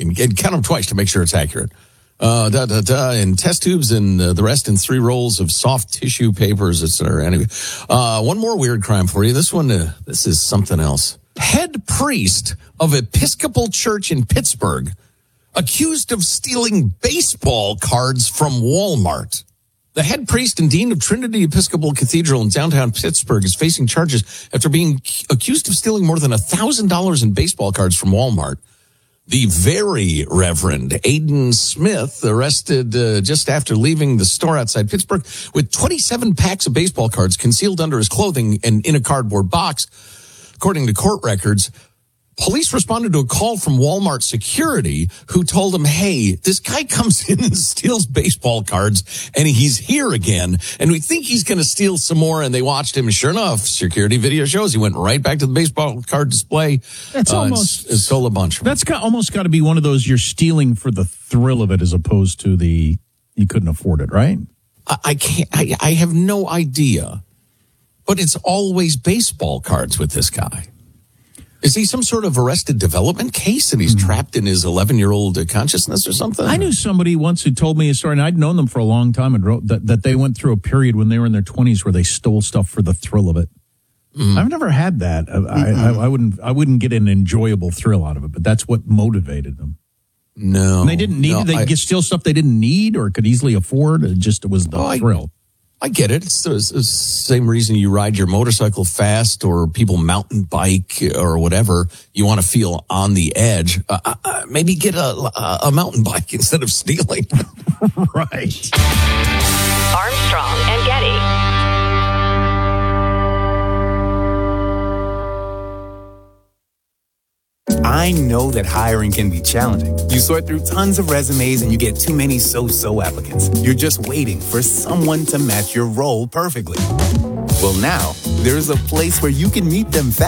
and count them twice to make sure it's accurate. And test tubes and the rest in 3 rolls of soft tissue papers, etc. Anyway, one more weird crime for you. This one, this is something else. Head priest of Episcopal Church in Pittsburgh accused of stealing baseball cards from Walmart. The head priest and dean of Trinity Episcopal Cathedral in downtown Pittsburgh is facing charges after being accused of stealing more than $1,000 in baseball cards from Walmart. The very Reverend Aiden Smith, arrested just after leaving the store outside Pittsburgh with 27 packs of baseball cards concealed under his clothing and in a cardboard box. According to court records, police responded to a call from Walmart security who told them, hey, this guy comes in and steals baseball cards, and he's here again, and we think he's going to steal some more. And they watched him, and sure enough, security video shows he went right back to the baseball card display. That's almost and stole a bunch of them. That's almost got to be one of those you're stealing for the thrill of it as opposed to the you couldn't afford it, right? I can't. I have no idea. But it's always baseball cards with this guy. Is he some sort of arrested development case and he's trapped in his 11-year-old consciousness or something? I knew somebody once who told me a story, and I'd known them for a long time, and wrote that they went through a period when they were in their 20s where they stole stuff for the thrill of it. I've never had that. I wouldn't get an enjoyable thrill out of it, but that's what motivated them. No. And they didn't need it. They steal stuff they didn't need or could easily afford. It was the thrill. I get it. It's the same reason you ride your motorcycle fast or people mountain bike or whatever. You want to feel on the edge. Maybe get a mountain bike instead of stealing. Right. Armstrong and Getty. I know that hiring can be challenging. You sort through tons of resumes and you get too many so-so applicants. You're just waiting for someone to match your role perfectly. Well, now, there's a place where you can meet them fast.